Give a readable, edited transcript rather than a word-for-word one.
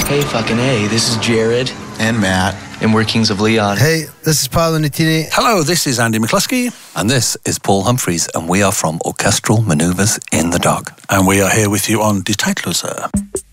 Hey, fucking hey, this is Jared. And Matt. And we're Kings of Leon. Hey, this is Paolo Nutini. Hello, this is Andy McCluskey. And this is Paul Humphreys, and we are from Orchestral Manoeuvres in the Dark. And we are here with you on Die Zeitlose.